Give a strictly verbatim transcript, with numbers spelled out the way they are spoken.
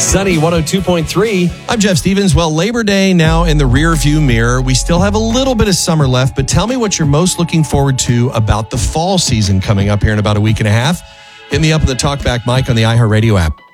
Sunny one oh two point three. I'm Jeff Stevens. Well, Labor Day now in the rear view mirror. We still have a little bit of summer left, but tell me what you're most looking forward to about the fall season coming up here in about a week and a half. Hit me up on the Talkback mic on the iHeartRadio app.